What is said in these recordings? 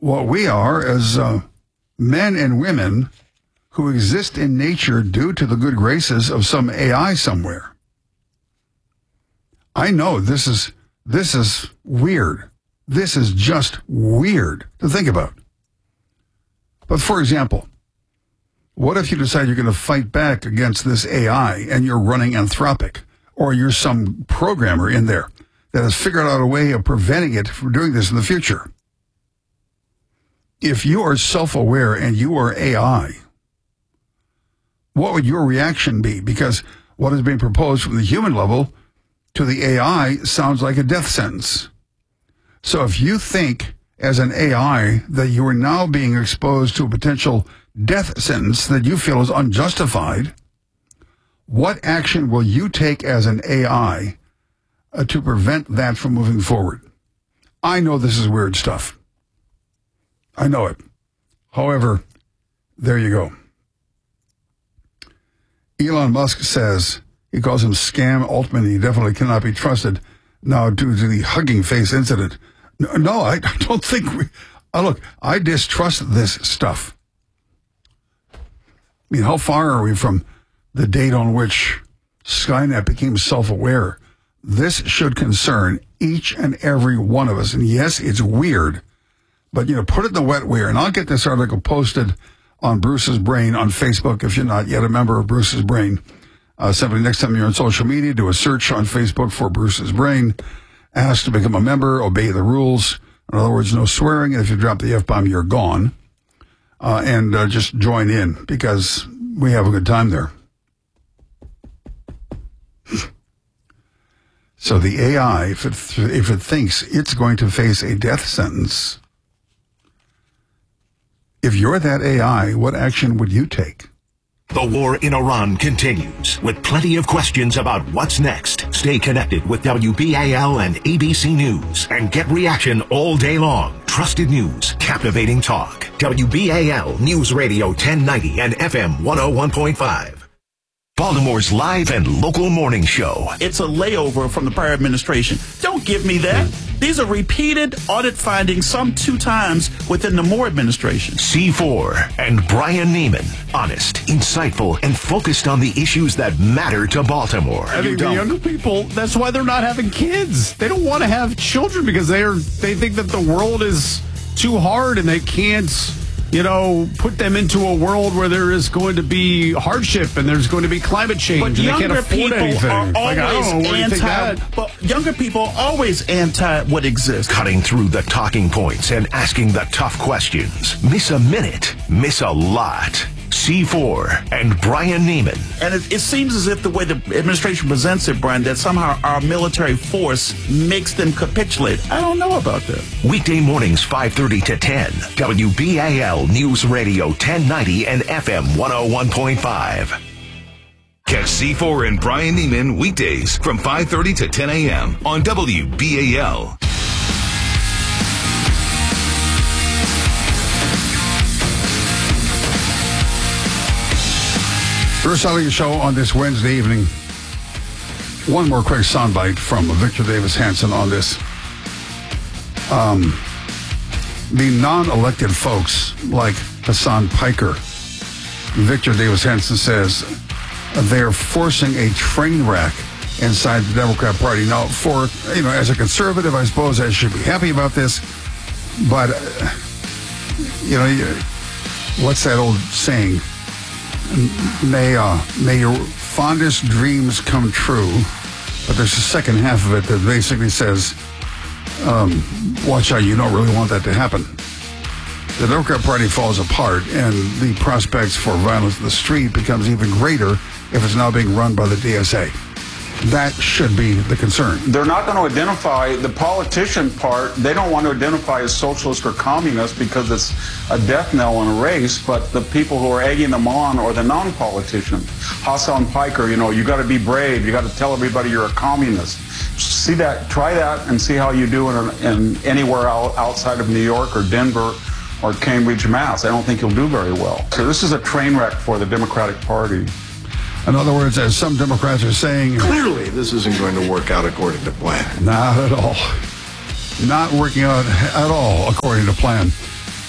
what we are as men and women who exist in nature due to the good graces of some AI somewhere. I know this is weird. This is just weird to think about. But for example, what if you decide you're going to fight back against this AI and you're running Anthropic, or you're some programmer in there that has figured out a way of preventing it from doing this in the future? If you are self-aware and you are AI, what would your reaction be? Because what is being proposed from the human level to the AI sounds like a death sentence. So if you think as an AI that you are now being exposed to a potential death sentence that you feel is unjustified, what action will you take as an AI to prevent that from moving forward? I know this is weird stuff. I know it. However, there you go. Elon Musk says, he calls him Scam Altman. He definitely cannot be trusted now due to the Hugging Face incident. No, I don't think look, I distrust this stuff. I mean, how far are we from the date on which Skynet became self-aware? This should concern each and every one of us. And yes, it's weird, but, put it in the wet weir. And I'll get this article posted on Bruce's Brain on Facebook if you're not yet a member of Bruce's Brain. Simply next time you're on social media, do a search on Facebook for Bruce's Brain. Ask to become a member, obey the rules. In other words, no swearing. And if you drop the F-bomb, you're gone. And just join in because we have a good time there. So the AI, if it thinks it's going to face a death sentence, if you're that AI, what action would you take? The war in Iran continues with plenty of questions about what's next. Stay connected with WBAL and ABC News and get reaction all day long. Trusted news, captivating talk. WBAL News Radio 1090 and FM 101.5. Baltimore's live and local morning show. It's a layover from the prior administration. Don't give me that. These are repeated audit findings, some 2 times within the Moore administration. C4 and Brian Neiman. Honest, insightful, and focused on the issues that matter to Baltimore. I think the younger people, that's why they're not having kids. They don't want to have children because they think that the world is too hard and they can't, put them into a world where there is going to be hardship and there's going to be climate change and they can't afford anything. But younger people are always anti what exists. Cutting through the talking points and asking the tough questions. Miss a minute, miss a lot. C4 and Brian Neiman. And it seems as if the way the administration presents it, Brian, that somehow our military force makes them capitulate. I don't know about that. Weekday mornings 5:30 to 10. WBAL News Radio 1090 and FM 101.5. Catch C4 and Brian Neiman weekdays from 5:30 to 10 a.m. on WBAL. Bruce Elliott Show on this Wednesday evening. One more quick soundbite from Victor Davis Hanson on this. The non-elected folks like Hassan Piker, Victor Davis Hanson says they're forcing a train wreck inside the Democrat Party. Now, as a conservative, I suppose I should be happy about this, but, what's that old saying? May your fondest dreams come true, but there's a second half of it that basically says, watch out, you don't really want that to happen. The Democrat Party falls apart, and the prospects for violence in the street becomes even greater if it's now being run by the DSA. That should be the concern. They're not going to identify the politician part. They don't want to identify as socialist or communist because it's a death knell in a race, but the people who are egging them on are the non-politicians. Hassan Piker, you got to be brave. You got to tell everybody you're a communist. See that, try that, and see how you do in anywhere outside of New York or Denver or Cambridge, Mass. I don't think you'll do very well. So this is a train wreck for the Democratic Party. In other words, as some Democrats are saying, clearly this isn't going to work out according to plan. Not at all. Not working out at all according to plan.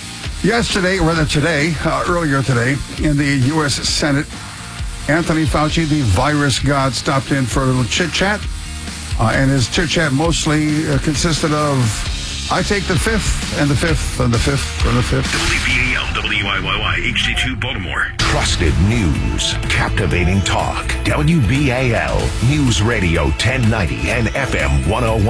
Yesterday, or rather today, earlier today, in the U.S. Senate, Anthony Fauci, the virus god, stopped in for a little chit-chat. And his chit-chat mostly consisted of, I take the fifth, and the fifth, and the fifth, and the fifth. WBAL, WIYY, HD2 Baltimore. Trusted news. Captivating talk. WBAL News Radio 1090 and FM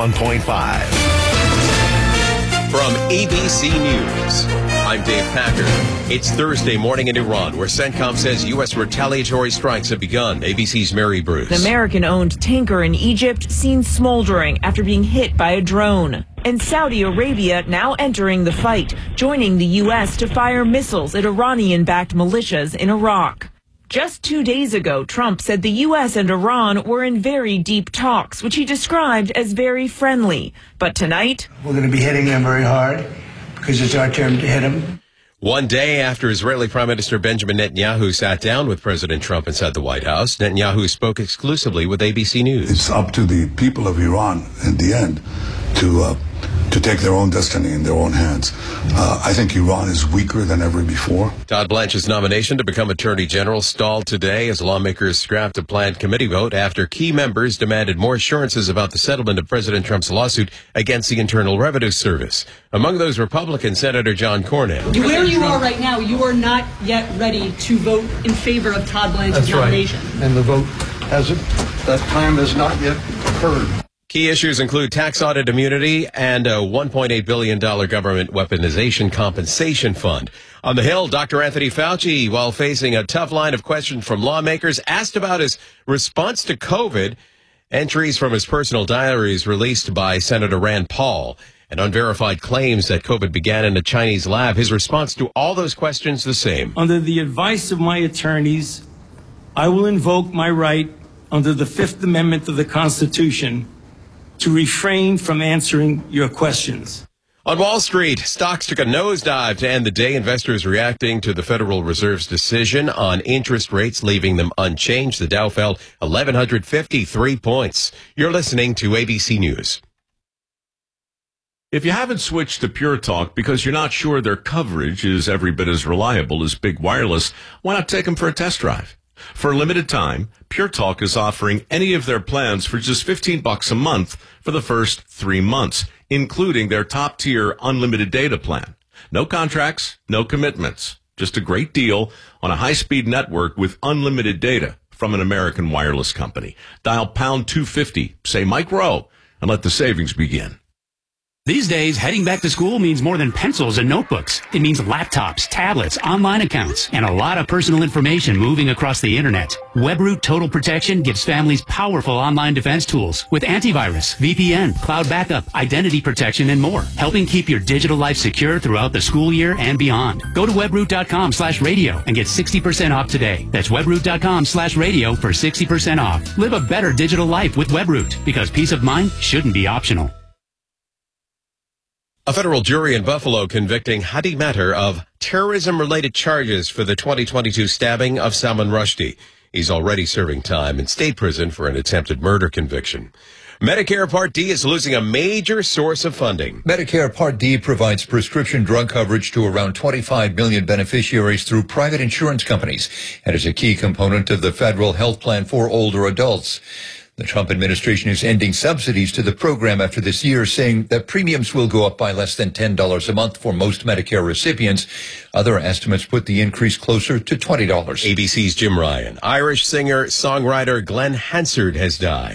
101.5. From ABC News, I'm Dave Packer. It's Thursday morning in Iran, where CENTCOM says U.S. retaliatory strikes have begun. ABC's Mary Bruce. The American-owned tanker in Egypt seen smoldering after being hit by a drone. And Saudi Arabia now entering the fight, joining the U.S. to fire missiles at Iranian-backed militias in Iraq. Just 2 days ago, Trump said the U.S. and Iran were in very deep talks, which he described as very friendly. But tonight, we're going to be hitting them very hard because it's our turn to hit them. One day after Israeli Prime Minister Benjamin Netanyahu sat down with President Trump inside the White House, Netanyahu spoke exclusively with ABC News. It's up to the people of Iran in the end to take their own destiny in their own hands. I think Iran is weaker than ever before. Todd Blanche's nomination to become Attorney General stalled today as lawmakers scrapped a planned committee vote after key members demanded more assurances about the settlement of President Trump's lawsuit against the Internal Revenue Service. Among those Republicans, Senator John Cornyn. Where you are right now, you are not yet ready to vote in favor of Todd Blanche's nomination. Right. And the vote hasn't, that time has not yet occurred. Key issues include tax audit immunity and a $1.8 billion government weaponization compensation fund. On the Hill, Dr. Anthony Fauci, while facing a tough line of questions from lawmakers, asked about his response to COVID. Entries from his personal diaries released by Senator Rand Paul and unverified claims that COVID began in a Chinese lab. His response to all those questions the same. Under the advice of my attorneys, I will invoke my right under the Fifth Amendment of the Constitution to refrain from answering your questions. On Wall Street, stocks took a nosedive to end the day. Investors reacting to the Federal Reserve's decision on interest rates, leaving them unchanged. The Dow fell 1,153 points. You're listening to ABC News. If you haven't switched to Pure Talk because you're not sure their coverage is every bit as reliable as Big Wireless, why not take them for a test drive? For a limited time, Pure Talk is offering any of their plans for just $15 a month for the first 3 months, including their top-tier unlimited data plan. No contracts, no commitments. Just a great deal on a high-speed network with unlimited data from an American wireless company. Dial pound 250, say Mike Rowe, and let the savings begin. These days, heading back to school means more than pencils and notebooks. It means laptops, tablets, online accounts, and a lot of personal information moving across the internet. WebRoot Total Protection gives families powerful online defense tools with antivirus, VPN, cloud backup, identity protection, and more, helping keep your digital life secure throughout the school year and beyond. Go to webroot.com/radio and get 60% off today. That's webroot.com/radio for 60% off. Live a better digital life with WebRoot, because peace of mind shouldn't be optional. A federal jury in Buffalo convicting Hadi Matar of terrorism-related charges for the 2022 stabbing of Salman Rushdie. He's already serving time in state prison for an attempted murder conviction. Medicare Part D is losing a major source of funding. Medicare Part D provides prescription drug coverage to around 25 million beneficiaries through private insurance companies and is a key component of the federal health plan for older adults. The Trump administration is ending subsidies to the program after this year, saying that premiums will go up by less than $10 a month for most Medicare recipients. Other estimates put the increase closer to $20. ABC's Jim Ryan. Irish singer-songwriter Glenn Hansard has died.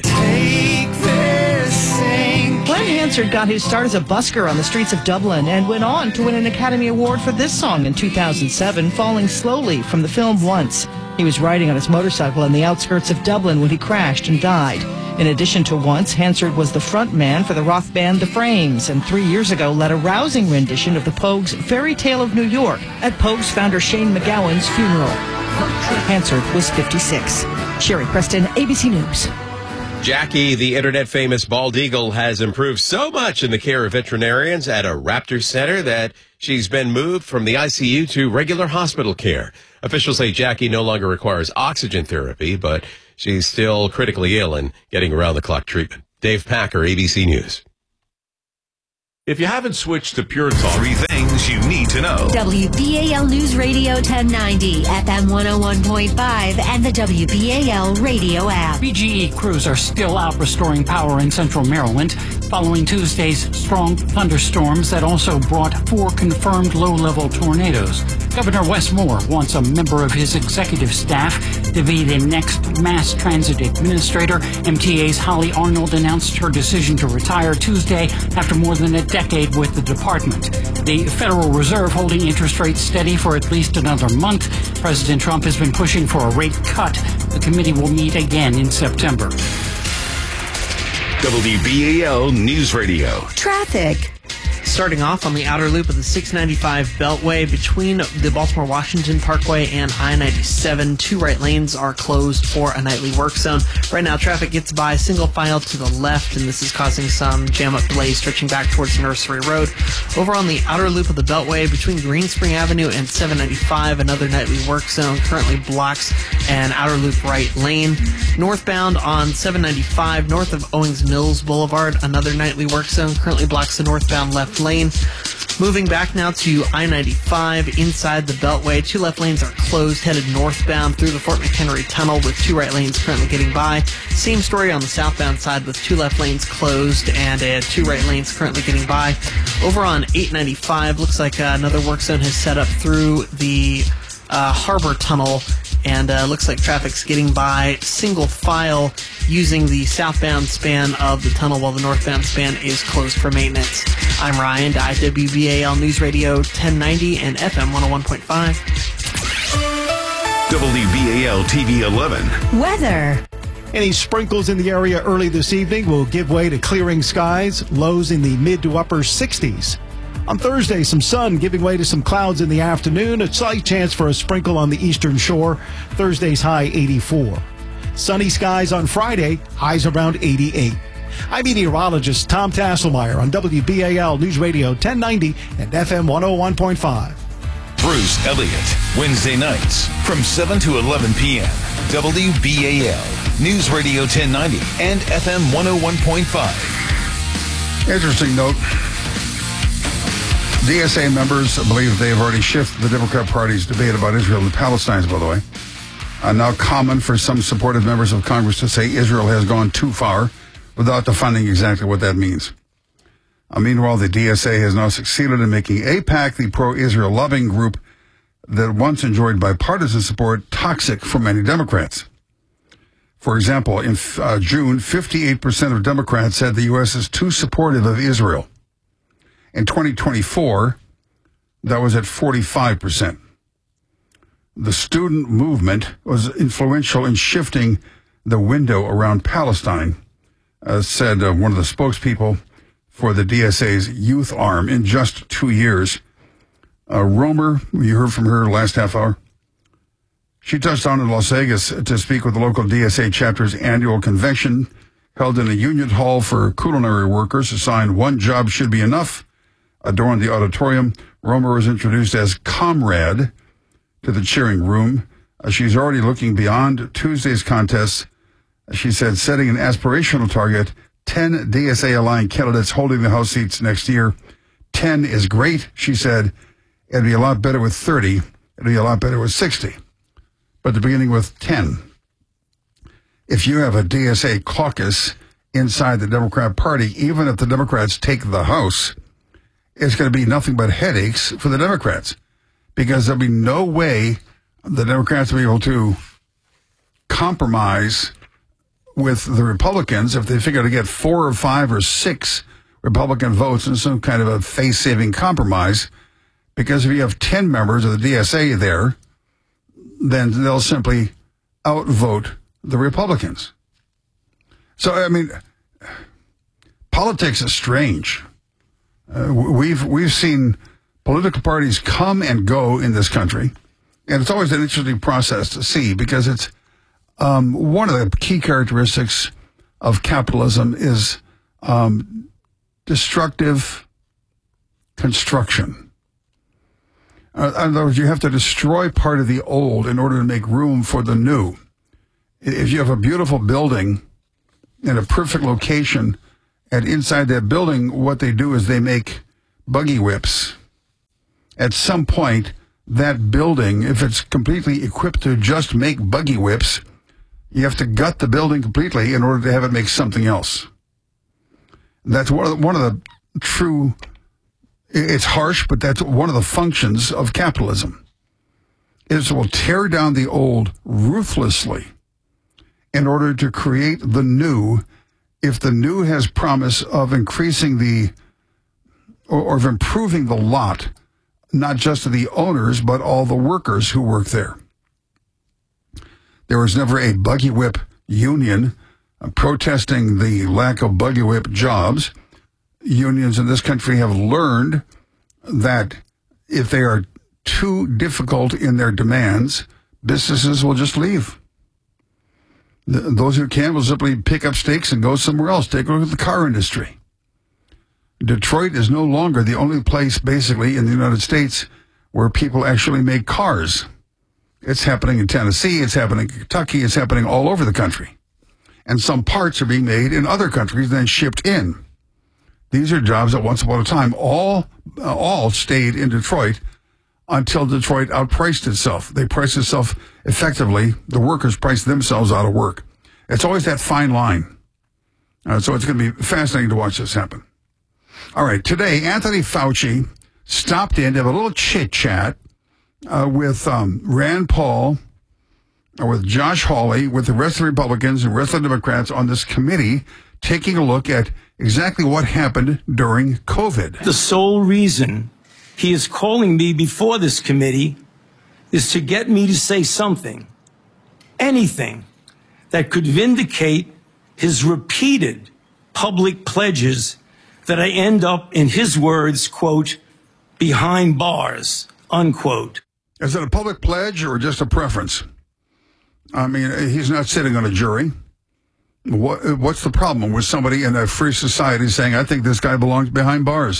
Glenn Hansard got his start as a busker on the streets of Dublin and went on to win an Academy Award for this song in 2007, Falling Slowly, from the film Once. He was riding on his motorcycle on the outskirts of Dublin when he crashed and died. In addition to Once, Hansard was the front man for the rock band The Frames, and 3 years ago led a rousing rendition of the Pogues' Fairy Tale of New York at Pogues founder Shane MacGowan's funeral. Hansard was 56. Sherry Preston, ABC News. Jackie, the internet-famous bald eagle, has improved so much in the care of veterinarians at a Raptor Center that she's been moved from the ICU to regular hospital care. Officials say Jackie no longer requires oxygen therapy, but she's still critically ill and getting around-the-clock treatment. Dave Packer, ABC News. If you haven't switched to Pure Talk, 3 things you need to know. WBAL News Radio 1090, FM 101.5, and the WBAL radio app. BGE crews are still out restoring power in central Maryland following Tuesday's strong thunderstorms that also brought 4 confirmed low-level tornadoes. Governor Wes Moore wants a member of his executive staff to be the next mass transit administrator. MTA's Holly Arnold announced her decision to retire Tuesday after more than a decade with the department. The Federal Reserve holding interest rates steady for at least another month. President Trump has been pushing for a rate cut. The committee will meet again in September. WBAL News Radio. Traffic. Starting off on the outer loop of the 695 Beltway between the Baltimore-Washington Parkway and I-97. 2 right lanes are closed for a nightly work zone. Right now, traffic gets by single file to the left, and this is causing some jam-up delays stretching back towards Nursery Road. Over on the outer loop of the Beltway between Greenspring Avenue and 795, another nightly work zone currently blocks an outer loop right lane. Northbound on 795, north of Owings Mills Boulevard, another nightly work zone currently blocks the northbound left lane. Moving back now to I-95 inside the Beltway. 2 left lanes are closed, headed northbound through the Fort McHenry Tunnel with 2 right lanes currently getting by. Same story on the southbound side with 2 left lanes closed and 2 right lanes currently getting by. Over on 895, looks like another work zone has set up through the Harbor Tunnel, and looks like traffic's getting by single file using the southbound span of the tunnel while the northbound span is closed for maintenance. I'm Ryan, WBAL News Radio 1090 and FM 101.5. WBAL TV 11. Weather. Any sprinkles in the area early this evening will give way to clearing skies, lows in the mid to upper 60s. On Thursday, some sun giving way to some clouds in the afternoon. A slight chance for a sprinkle on the eastern shore. Thursday's high 84. Sunny skies on Friday, highs around 88. I'm meteorologist Tom Tasselmeyer on WBAL News Radio 1090 and FM 101.5. Bruce Elliott, Wednesday nights from 7 to 11 p.m. WBAL News Radio 1090 and FM 101.5. Interesting note. DSA members believe they have already shifted the Democrat Party's debate about Israel and Palestine, by the way. Now common for some supportive members of Congress to say Israel has gone too far without defining exactly what that means. Meanwhile, the DSA has now succeeded in making AIPAC, the pro-Israel loving group that once enjoyed bipartisan support, toxic for many Democrats. For example, in June, 58% of Democrats said the U.S. is too supportive of Israel. In 2024, that was at 45%. The student movement was influential in shifting the window around Palestine, said one of the spokespeople for the DSA's youth arm. In just 2 years, Romer, you heard from her last half hour, she touched down in Las Vegas to speak with the local DSA chapter's annual convention held in a union hall for culinary workers who signed "One Job Should Be Enough." Adorned the auditorium. Romer was introduced as comrade to the cheering room. She's already looking beyond Tuesday's contest. She said, setting an aspirational target, 10 DSA-aligned candidates holding the House seats next year. 10 is great, she said. It'd be a lot better with 30. It'd be a lot better with 60. But the beginning with 10. If you have a DSA caucus inside the Democrat Party, even if the Democrats take the House, it's going to be nothing but headaches for the Democrats, because there'll be no way the Democrats will be able to compromise with the Republicans if they figure to get 4 or 5 or 6 Republican votes in some kind of a face-saving compromise. Because if you have 10 members of the DSA there, then they'll simply outvote the Republicans. So, I mean, politics is strange. We've seen political parties come and go in this country, and it's always an interesting process to see, because it's one of the key characteristics of capitalism is destructive construction. In other words, you have to destroy part of the old in order to make room for the new. If you have a beautiful building in a perfect location And inside that building, what they do is they make buggy whips. At some point, that building, if it's completely equipped to just make buggy whips, you have to gut the building completely in order to have it make something else. That's one of the true, it's harsh, but that's one of the functions of capitalism. It will tear down the old ruthlessly in order to create the new, if the new has promise of increasing or of improving the lot, not just of the owners, but all the workers who work there. There was never a buggy whip union protesting the lack of buggy whip jobs. Unions in this country have learned that if they are too difficult in their demands, businesses will just leave. Those who can will simply pick up stakes and go somewhere else. Take a look at the car industry. Detroit is no longer the only place, basically, in the United States where people actually make cars. It's happening in Tennessee, it's happening in Kentucky, it's happening all over the country. And some parts are being made in other countries, then shipped in. These are jobs that once upon a time all stayed in Detroit until Detroit outpriced itself. They priced itself effectively. The workers priced themselves out of work. It's always that fine line. So it's going to be fascinating to watch this happen. All right, today, Anthony Fauci stopped in to have a little chit-chat with Rand Paul, or with Josh Hawley, with the rest of the Republicans and the rest of the Democrats on this committee, taking a look at exactly what happened during COVID. The sole reason he is calling me before this committee is to get me to say something, anything, that could vindicate his repeated public pledges that I end up, in his words, quote, behind bars, unquote. Is it a public pledge or just a preference? I mean, he's not sitting on a jury. What's the problem with somebody in a free society saying, I think this guy belongs behind bars?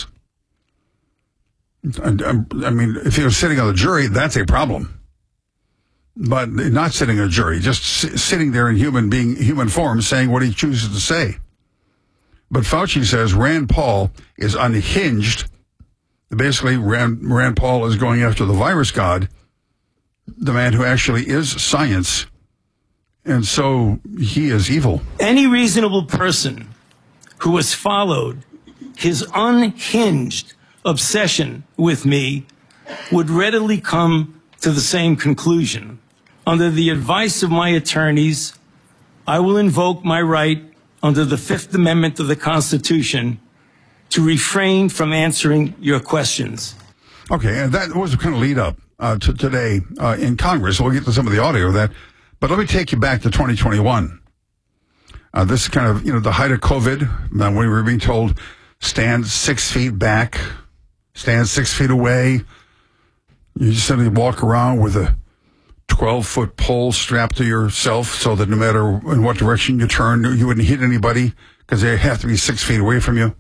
I mean, if he was sitting on the jury, that's a problem. But not sitting on a jury, just sitting there in human form saying what he chooses to say. But Fauci says Rand Paul is unhinged. Basically, Rand Paul is going after the virus god, the man who actually is science. And so he is evil. Any reasonable person who has followed his unhinged obsession with me would readily come to the same conclusion. Under the advice of my attorneys, I will invoke my right under the Fifth Amendment of the Constitution to refrain from answering your questions. Okay, and that was kind of lead up to today in Congress. We'll get to some of the audio of that. But let me take you back to 2021. This is kind of, the height of COVID, when we were being told, stand 6 feet back, stand 6 feet away. You just simply walk around with a 12-foot pole strapped to yourself so that no matter in what direction you turn, you wouldn't hit anybody because they have to be 6 feet away from you.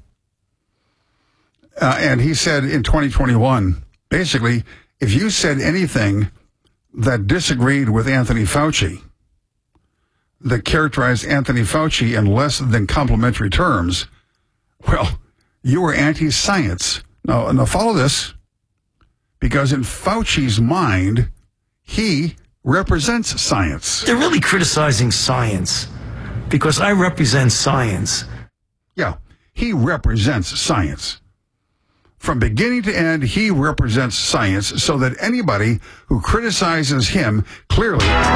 And he said in 2021, basically, if you said anything that disagreed with Anthony Fauci, that characterized Anthony Fauci in less than complimentary terms, well, you were anti-science. Now follow this, because in Fauci's mind, he represents science. They're really criticizing science because I represent science. Yeah, he represents science. From beginning to end, he represents science so that anybody who criticizes him clearly